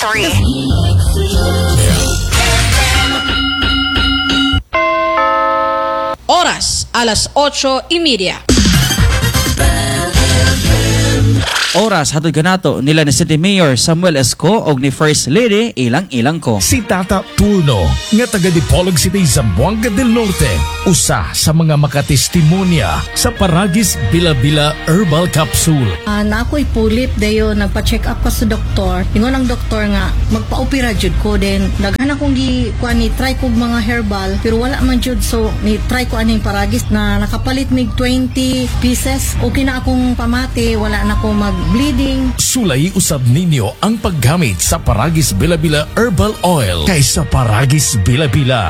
3. Oras, alas 8:30. Oras hatod kanato nila ni City Mayor Samuel Esco og ni First Lady ilang ko. Si Tata Turno nga taga Dipolog City, Zamboanga del Norte, usa sa mga makatestimonya sa Paragis Bila-Bila Herbal Capsule. Na ako'y pulip dayo nagpa-check up ka sa doktor. Ingon ang doktor nga magpa-opera jud ko, din daghan akong ni try kog mga herbal pero wala man jud, so ni try ko aning Paragis na nakapalit mig 20 pieces. Okay na akong pamati, wala na ko mag-bleeding. Sulay usab ninyo ang paggamit sa Paragis Bila-Bila Herbal Oil kaysa Paragis Bila-Bila.